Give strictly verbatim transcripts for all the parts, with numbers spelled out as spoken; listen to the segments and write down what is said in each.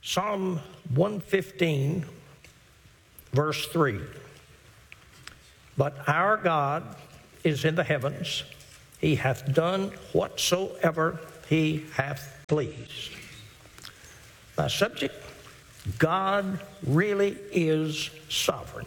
Psalm one fifteen, verse three. But our God is in the heavens. He hath done whatsoever he hath pleased. My subject, God really is sovereign.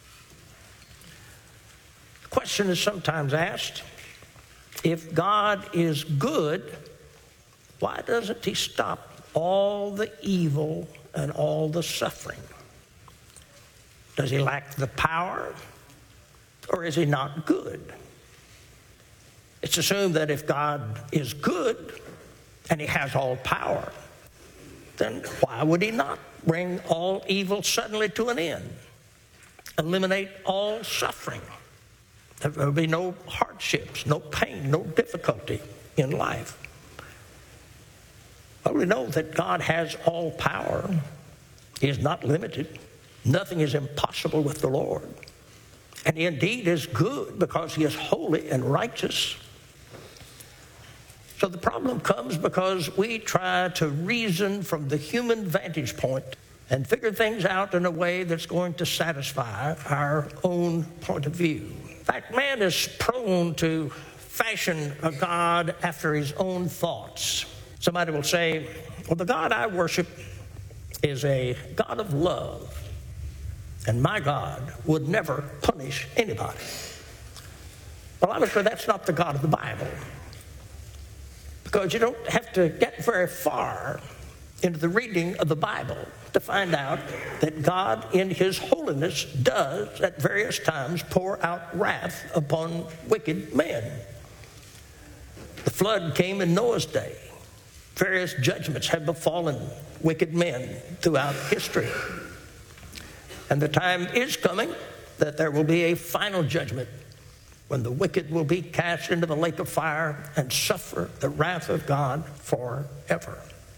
The question is sometimes asked, if God is good, why doesn't he stop all the evil and all the suffering? Does he lack the power, or is he not good? It's assumed that if God is good and he has all power, then why would he not bring all evil suddenly to an end? Eliminate all suffering. There will be no hardships, no pain, no difficulty in life. But we know that God has all power. He is not limited. Nothing is impossible with the Lord. And he indeed is good because he is holy and righteous. So the problem comes because we try to reason from the human vantage point and figure things out in a way that's going to satisfy our own point of view. In fact, man is prone to fashion a God after his own thoughts. Somebody will say, well, the God I worship is a God of love, and my God would never punish anybody. Well, obviously, that's not the God of the Bible, because you don't have to get very far into the reading of the Bible to find out that God in his holiness does at various times pour out wrath upon wicked men. The flood came in Noah's day. Various judgments have befallen wicked men throughout history. And the time is coming that there will be a final judgment when the wicked will be cast into the lake of fire and suffer the wrath of God forever.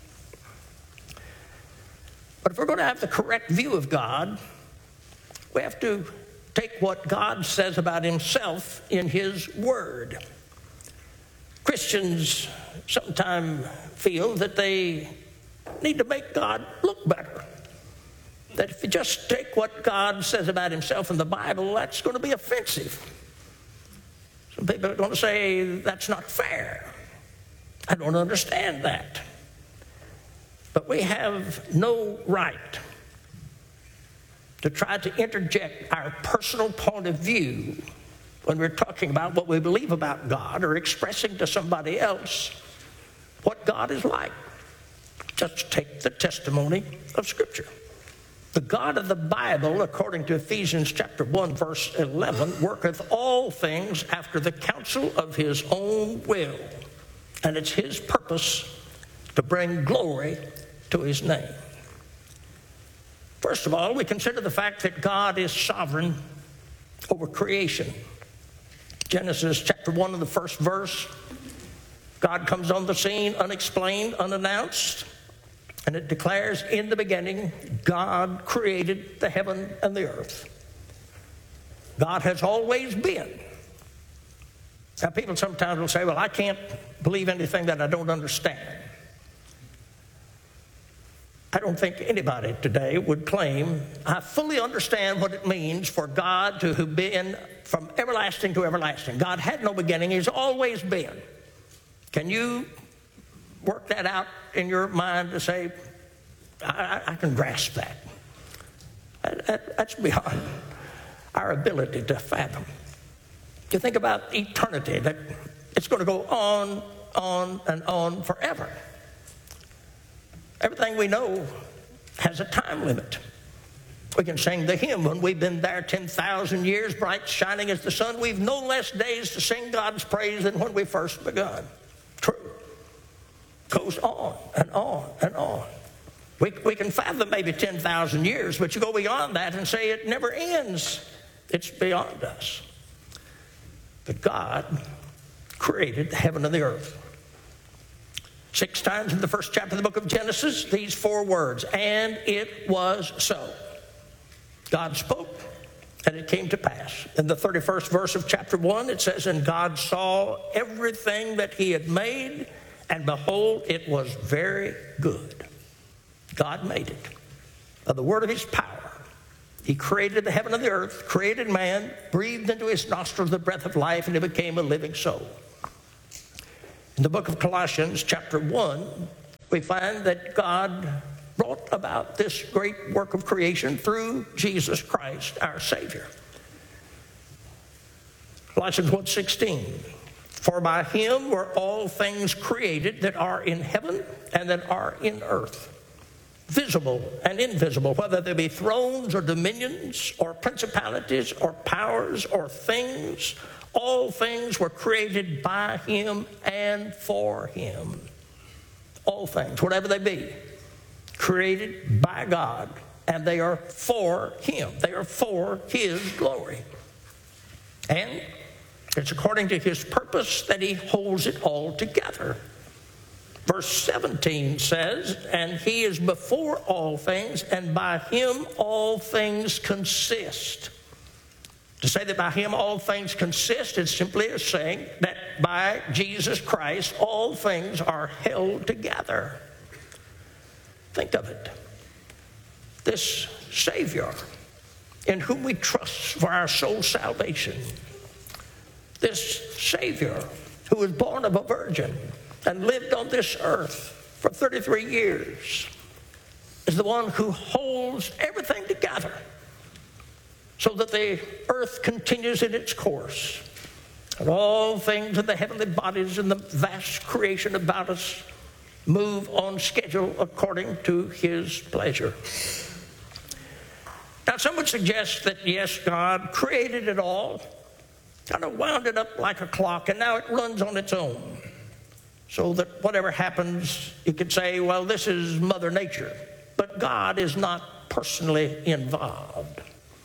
But if we're going to have the correct view of God, we have to take what God says about himself in his word. Christians sometimes feel that they need to make God look better. That if you just take what God says about himself in the Bible, that's going to be offensive. Some people are going to say that's not fair. I don't understand that. But we have no right to try to interject our personal point of view when we're talking about what we believe about God or expressing to somebody else what God is like. Just take the testimony of Scripture. The God of the Bible, according to Ephesians chapter one, verse eleven, worketh all things after the counsel of his own will. And it's his purpose to bring glory to his name. First of all, we consider the fact that God is sovereign over creation. Genesis chapter one and the first verse, God comes on the scene unexplained, unannounced, and it declares, in the beginning, God created the heaven and the earth. God has always been. Now, people sometimes will say, well, I can't believe anything that I don't understand. I don't think anybody today would claim, I fully understand what it means for God to have been from everlasting to everlasting. God had no beginning. He's always been. Can you work that out in your mind to say, I, I can grasp that? that, that that's beyond our ability to fathom. You think about eternity, that it's going to go on, on, and on forever. Everything we know has a time limit. We can sing the hymn, when we've been there ten thousand years, bright shining as the sun, we've no less days to sing God's praise than when we first begun. True. Goes on and on and on. We, we can fathom maybe ten thousand years, but you go beyond that and say it never ends. It's beyond us. But God created the heaven and the earth. Six times in the first chapter of the book of Genesis, these four words, and it was so. God spoke, and it came to pass. In the thirty-first verse of chapter one, it says, and God saw everything that he had made, and behold, it was very good. God made it by the word of his power. He created the heaven and the earth, created man, breathed into his nostrils the breath of life, and he became a living soul. In the book of Colossians, chapter one, we find that God brought about this great work of creation through Jesus Christ, our Savior. Colossians one sixteen, for by him were all things created that are in heaven and that are in earth, visible and invisible, whether there be thrones or dominions or principalities or powers or things. All things were created by him and for him. All things, whatever they be, created by God, and they are for him. They are for his glory. And it's according to his purpose that he holds it all together. Verse seventeen says, and he is before all things, and by him all things consist. To say that by him all things consist is simply a saying that by Jesus Christ all things are held together. Think of it. This Savior in whom we trust for our soul salvation, this Savior who was born of a virgin and lived on this earth for thirty-three years, is the one who holds everything together so that the earth continues in its course, and all things in the heavenly bodies and the vast creation about us move on schedule according to his pleasure. Now, some would suggest that, yes, God created it all, kind of wound it up like a clock, and now it runs on its own. So that whatever happens, you could say, well, this is Mother Nature. But God is not personally involved.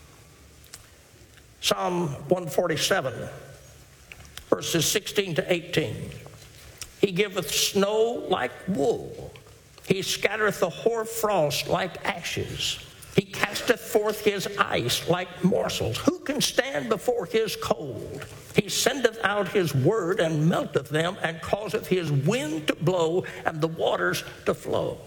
Psalm one forty-seven, verses sixteen to eighteen. He giveth snow like wool. He scattereth the hoarfrost like ashes. He casteth forth his ice like morsels. Who can stand before his cold? He sendeth out his word and melteth them, and causeth his wind to blow and the waters to flow.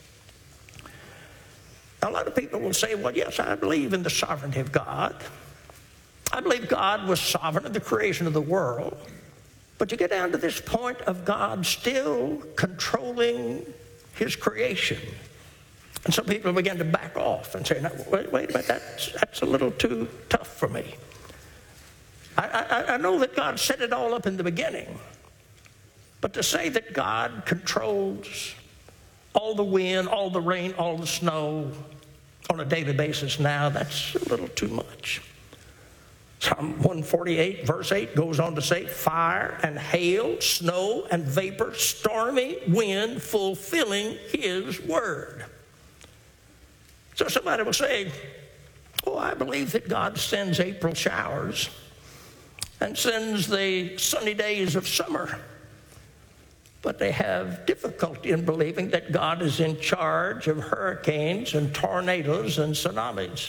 Now, a lot of people will say, well, yes, I believe in the sovereignty of God. I believe God was sovereign in the creation of the world. But you get down to this point of God still controlling his creation. And some people begin to back off and say, no, wait, wait a minute, that's, that's a little too tough for me. I, I, I know that God set it all up in the beginning. But to say that God controls all the wind, all the rain, all the snow on a daily basis now, that's a little too much. Psalm one forty-eight, verse eight goes on to say, fire and hail, snow and vapor, stormy wind, fulfilling his word. So somebody will say, oh, I believe that God sends April showers and sends the sunny days of summer. But they have difficulty in believing that God is in charge of hurricanes and tornadoes and tsunamis.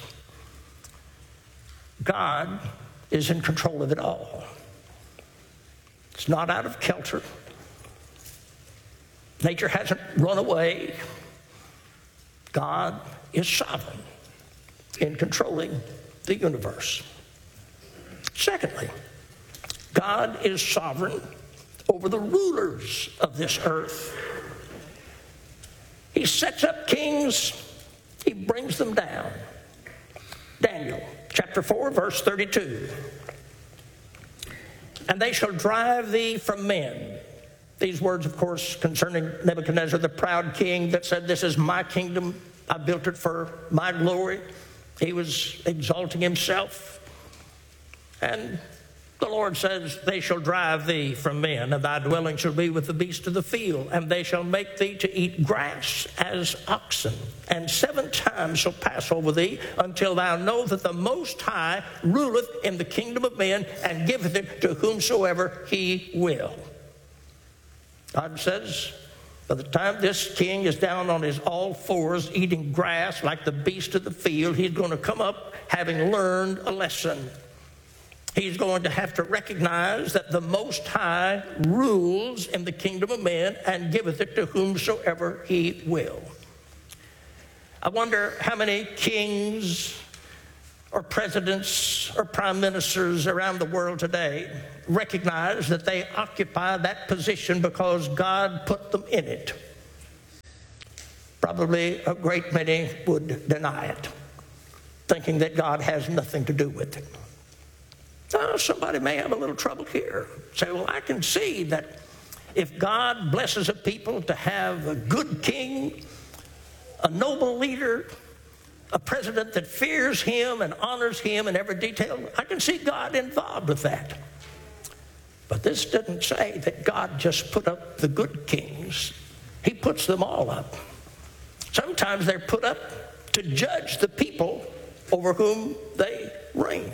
God is in control of it all. It's not out of kilter. Nature hasn't run away. God is sovereign in controlling the universe. Secondly, God is sovereign over the rulers of this earth. He sets up kings, he brings them down. Daniel chapter four, verse thirty-two. And they shall drive thee from men. These words, of course, concerning Nebuchadnezzar, the proud king that said, this is my kingdom, I built it for my glory. He was exalting himself. And the Lord says, they shall drive thee from men, and thy dwelling shall be with the beasts of the field, and they shall make thee to eat grass as oxen. And seven times shall pass over thee, until thou know that the Most High ruleth in the kingdom of men, and giveth it to whomsoever he will. God says, by the time this king is down on his all fours eating grass like the beast of the field, he's going to come up having learned a lesson. He's going to have to recognize that the Most High rules in the kingdom of men and giveth it to whomsoever he will. I wonder how many kings or presidents or prime ministers around the world today recognize that they occupy that position because God put them in it. Probably a great many would deny it, thinking that God has nothing to do with it. Now, somebody may have a little trouble here. Say, well, I can see that if God blesses a people to have a good king, a noble leader, a president that fears him and honors him in every detail, I can see God involved with that. But this didn't say that God just put up the good kings. He puts them all up. Sometimes they're put up to judge the people over whom they reign.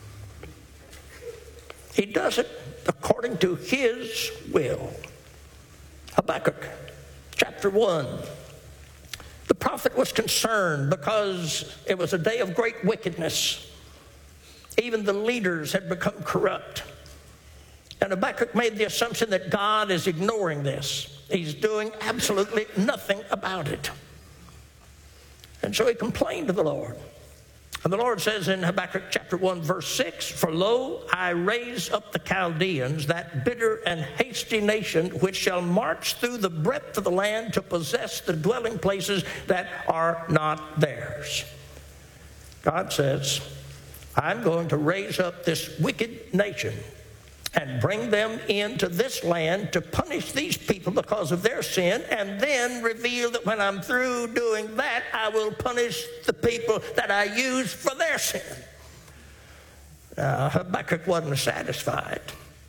He does it according to his will. Habakkuk chapter one. The prophet was concerned because it was a day of great wickedness. Even the leaders had become corrupt. And Habakkuk made the assumption that God is ignoring this. He's doing absolutely nothing about it. And so he complained to the Lord. And the Lord says in Habakkuk chapter one, verse six, "For lo, I raise up the Chaldeans, that bitter and hasty nation, which shall march through the breadth of the land to possess the dwelling places that are not theirs." God says, I'm going to raise up this wicked nation and bring them into this land to punish these people because of their sin, and then reveal that when I'm through doing that, I will punish the people that I use for their sin. Now, Habakkuk wasn't satisfied.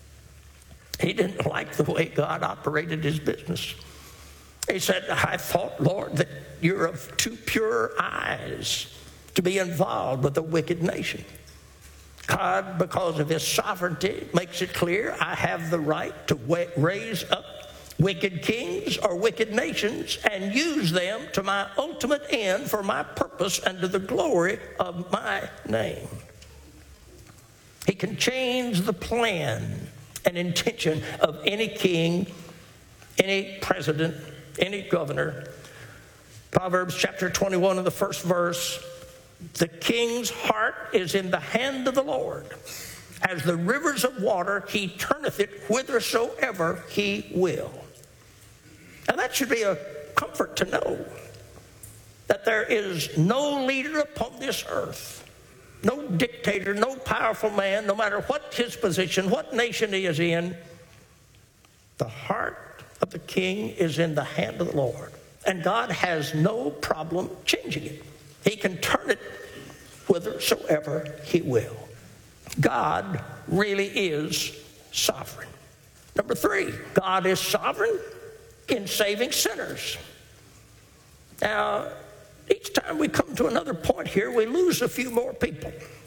He didn't like the way God operated his business. He said, I thought, Lord, that you're of too pure eyes to be involved with a wicked nation. God, because of his sovereignty, makes it clear I have the right to raise up wicked kings or wicked nations and use them to my ultimate end for my purpose and to the glory of my name. He can change the plan and intention of any king, any president, any governor. Proverbs chapter twenty-one in the first verse, the king's heart is in the hand of the Lord. As the rivers of water, he turneth it whithersoever he will. Now that should be a comfort to know that there is no leader upon this earth, no dictator, no powerful man, no matter what his position, what nation he is in, the heart of the king is in the hand of the Lord. And God has no problem changing it. He can turn it whithersoever he will. God really is sovereign. Number three, God is sovereign in saving sinners. Now, each time we come to another point here, we lose a few more people.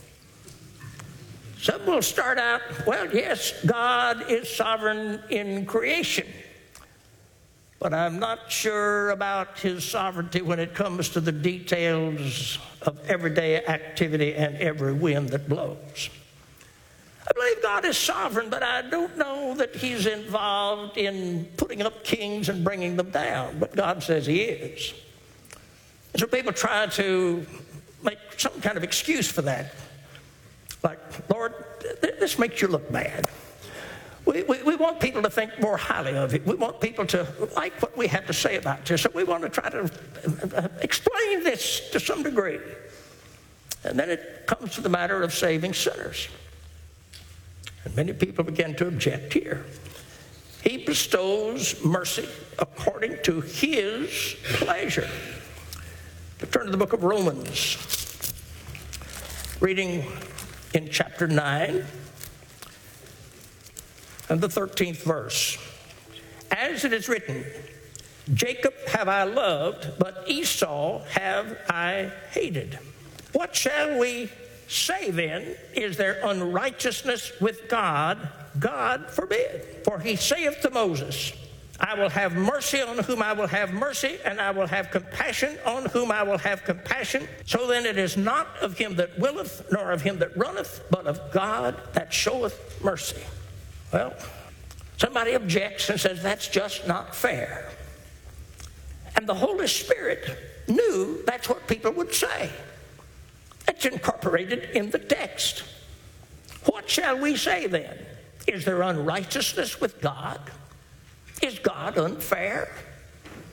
Some will start out, well, yes, God is sovereign in creation. But I'm not sure about his sovereignty when it comes to the details of everyday activity and every wind that blows. I believe God is sovereign, but I don't know that he's involved in putting up kings and bringing them down. But God says he is. And so people try to make some kind of excuse for that. Like, Lord, this makes you look bad. We, we, we want people to think more highly of it. We want people to like what we have to say about this. So we want to try to explain this to some degree. And then it comes to the matter of saving sinners. And many people begin to object here. He bestows mercy according to his pleasure. But turn to the book of Romans. Reading in chapter nine. And the thirteenth verse. As it is written, Jacob have I loved, but Esau have I hated. What shall we say then? Is there unrighteousness with God? God forbid. For he saith to Moses, I will have mercy on whom I will have mercy, and I will have compassion on whom I will have compassion. So then it is not of him that willeth, nor of him that runneth, but of God that showeth mercy. Well, somebody objects and says that's just not fair. And the Holy Spirit knew that's what people would say. It's incorporated in the text. What shall we say then? Is there unrighteousness with God? Is God unfair?